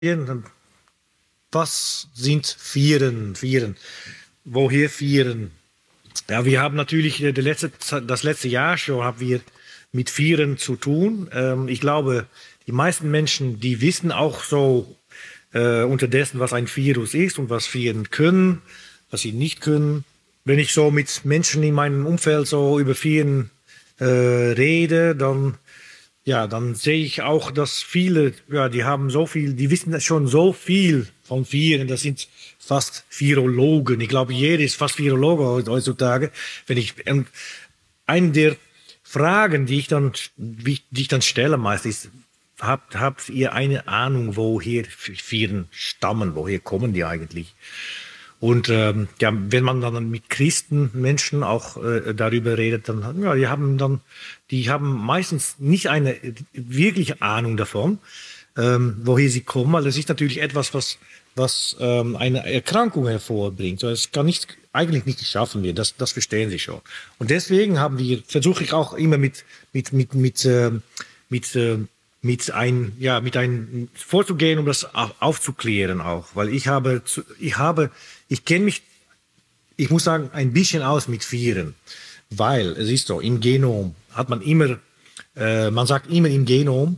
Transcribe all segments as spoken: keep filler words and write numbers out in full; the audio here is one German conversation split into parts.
Was sind Viren? Viren. Woher Viren? Ja, wir haben natürlich äh, die letzte, das letzte Jahr schon haben wir mit Viren zu tun. Ähm, ich glaube, die meisten Menschen, die wissen auch so äh, unterdessen, was ein Virus ist und was Viren können, was sie nicht können. Wenn ich so mit Menschen in meinem Umfeld so über Viren äh, rede, dann ja, dann sehe ich auch, dass viele, ja, die haben so viel, die wissen schon so viel von Viren. Das sind fast Virologen. Ich glaube, jeder ist fast Virologe heutzutage. Wenn ich, und eine der Fragen, die ich dann, die ich dann stelle meistens, ist, habt, habt ihr eine Ahnung, woher Viren stammen? Woher kommen die eigentlich? Und ähm, ja, wenn man dann mit Christenmenschen auch äh, darüber redet, dann ja, die haben dann, die haben meistens nicht eine wirkliche Ahnung davon, ähm, woher sie kommen. Weil das ist natürlich etwas, was was ähm, eine Erkrankung hervorbringt. Es kann nicht eigentlich nicht geschaffen werden. Das das verstehen sie schon. Und deswegen haben wir versuche ich auch immer mit mit mit mit äh, mit äh, mit ein ja mit ein vorzugehen, um das aufzuklären auch, weil ich habe ich habe ich kenne mich, ich muss sagen, ein bisschen aus mit Viren, weil es ist so, im Genom hat man immer, äh, man sagt immer im Genom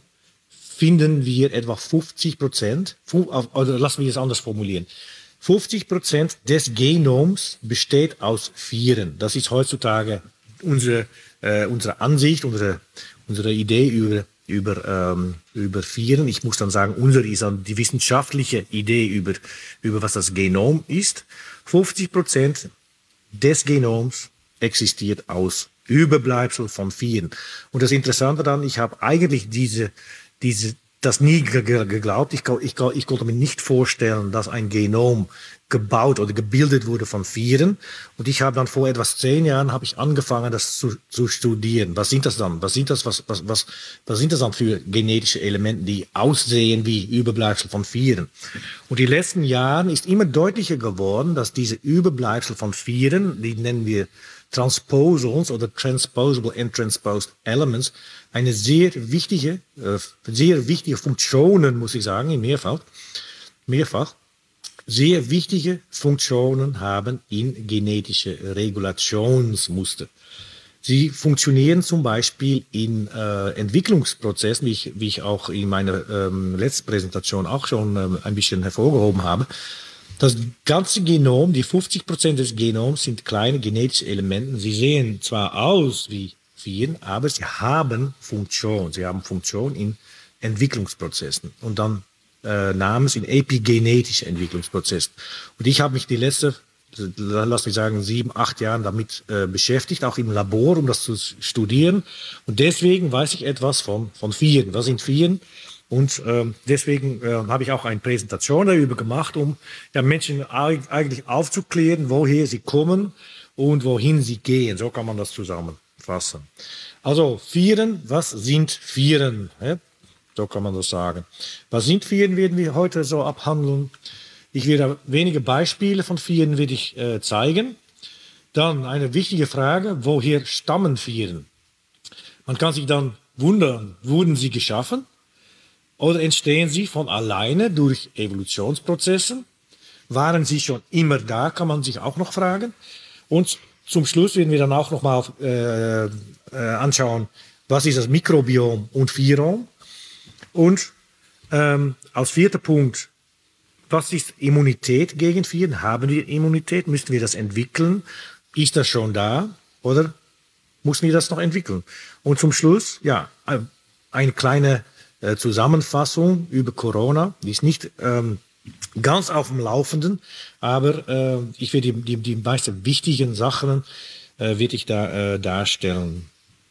finden wir etwa fünfzig Prozent, oder lassen wir es anders formulieren, fünfzig Prozent des Genoms besteht aus Viren. Das ist heutzutage unsere, äh, unsere Ansicht, unsere, unsere Idee über über ähm, über Viren. Ich muss dann sagen, unsere ist dann die wissenschaftliche Idee über über was das Genom ist. fünfzig Prozent des Genoms existiert aus Überbleibsel von Viren. Und das Interessante dann, ich habe eigentlich diese diese das nie geglaubt. Ich, ich, ich konnte mir nicht vorstellen, dass ein Genom gebaut oder gebildet wurde von Viren. Und ich habe dann vor etwas zehn Jahren habe ich angefangen, das zu, zu studieren. Was sind das dann? Was sind das? Was, was, was, was sind das dann für genetische Elemente, die aussehen wie Überbleibsel von Viren? Und die letzten Jahren ist immer deutlicher geworden, dass diese Überbleibsel von Viren, die nennen wir Transposons oder Transposable and Transposed Elements, eine sehr wichtige, äh, sehr wichtige Funktionen, muss ich sagen, in mehrfach, mehrfach, sehr wichtige Funktionen haben in genetische Regulationsmuster. Sie funktionieren zum Beispiel in äh, Entwicklungsprozessen, wie ich, wie ich auch in meiner ähm, letzten Präsentation auch schon ähm, ein bisschen hervorgehoben habe. Das ganze Genom, die fünfzig Prozent des Genoms sind kleine genetische Elemente. Sie sehen zwar aus wie Viren, aber sie haben Funktion. Sie haben Funktion in Entwicklungsprozessen und dann äh, namens in epigenetische Entwicklungsprozessen. Und ich habe mich die letzte, lass mich sagen, sieben, acht Jahren damit äh, beschäftigt, auch im Labor, um das zu studieren. Und deswegen weiß ich etwas von, von Viren. Was sind Viren? Und ähm, deswegen äh, habe ich auch eine Präsentation darüber gemacht, um ja, Menschen eigentlich aufzuklären, woher sie kommen und wohin sie gehen. So kann man das zusammenfassen. Also Viren, was sind Viren? Hä? So kann man das sagen. Was sind Viren, werden wir heute so abhandeln. Ich werde wenige Beispiele von Viren werde ich, äh, zeigen. Dann eine wichtige Frage, woher stammen Viren? Man kann sich dann wundern, wurden sie geschaffen? Oder entstehen sie von alleine durch Evolutionsprozesse? Waren sie schon immer da, kann man sich auch noch fragen. Und zum Schluss werden wir dann auch noch mal äh, äh, anschauen, was ist das Mikrobiom und Virom. Und ähm, als vierter Punkt, was ist Immunität gegen Viren? Haben wir Immunität? Müssen wir das entwickeln? Ist das schon da? Oder müssen wir das noch entwickeln? Und zum Schluss, ja, eine kleine Zusammenfassung über Corona. Die ist nicht ähm, ganz auf dem Laufenden, aber äh, ich werde die, die, die meisten wichtigen Sachen äh, werde ich da äh, darstellen.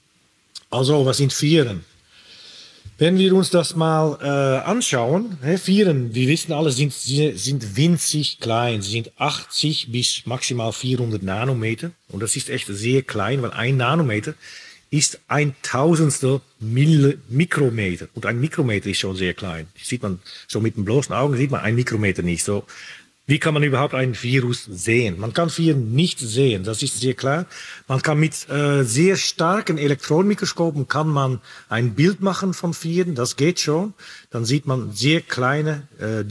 Also, was sind Viren? Wenn wir uns das mal äh, anschauen, hè, Viren, wir wissen alle, sind, sind winzig klein. Sie sind achtzig bis maximal vierhundert Nanometer. Und das ist echt sehr klein, weil ein Nanometer ist ein Tausendstel Mikrometer. Und ein Mikrometer ist schon sehr klein. Das sieht man so mit dem bloßen Augen, sieht man ein Mikrometer nicht. So Wie kann man überhaupt ein Virus sehen? Man kann Viren nicht sehen, das ist sehr klar. Man kann mit äh, sehr starken Elektronenmikroskopen kann man ein Bild machen von Viren, das geht schon. Dann sieht man sehr kleine äh,